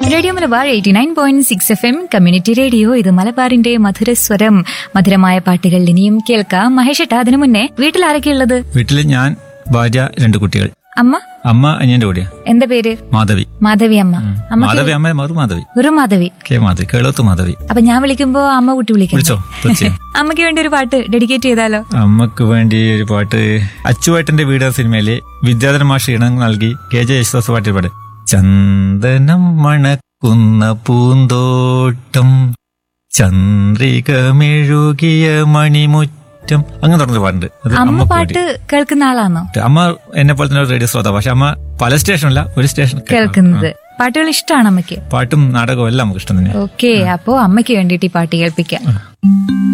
Radio Malabar 89.6 FM community radio. ഇത് മലബാറിന്റെ മധുരസ്വരം. മധുരമായ പാട്ടുകൾ ഇനിയും കേൾക്കാം. മഹേഷേട്ടാ, അതിനു മുന്നേ വീട്ടിൽ ആരൊക്കെയുള്ളത്? വീട്ടില് ഞാൻ, ഭാര്യ, 2 കുട്ടികൾ. അമ്മ? അമ്മ അനിയന്റെ കൂടെയാ. എന്താ പേര്? മാധവി. മാധവി അമ്മ. മാധവി അമ്മ മാധവി. വെറും മാധവി. മാധവി, കേളോത്ത് മാധവി. അപ്പൊ ഞാൻ വിളിക്കുമ്പോ അമ്മ കുട്ടി വിളിച്ചോ? തീർച്ചയായും. അമ്മയ്ക്ക് വേണ്ടി ഒരു പാട്ട് ഡെഡിക്കേറ്റ് ചെയ്താലോ? അമ്മക്ക് വേണ്ടി ഒരു പാട്ട്, അച്ചുവേട്ടന്റെ വീട് സിനിമയില് വിദ്യാധരൻ മാഷ് ഇണം നൽകി KJ യേശുദാസ് പാട്ടിൽ പാട്ട്. ചന്ദനം മണക്കുന്ന പൂന്തോട്ടം, ചന്ദ്രിക മെഴുകിയ മണിമുറ്റം, അങ്ങനെ തുടങ്ങുന്ന പാട്ടുണ്ട്. അമ്മ പാട്ട് കേൾക്കുന്ന ആളാണോ? അമ്മ എന്നെ പോലെ തന്നെ ഒരു റേഡിയോ ശ്രോതാ. പക്ഷെ അമ്മ പല സ്റ്റേഷനല്ല, ഒരു സ്റ്റേഷൻ കേൾക്കുന്നത്. പാട്ടുകൾ ഇഷ്ടമാണ് അമ്മയ്ക്ക്? പാട്ടും നാടകവും എല്ലാം നമുക്ക് ഇഷ്ടം തന്നെ. ഓക്കെ, അപ്പോ അമ്മയ്ക്ക് വേണ്ടിയിട്ട് ഈ പാട്ട് കേൾപ്പിക്കാം.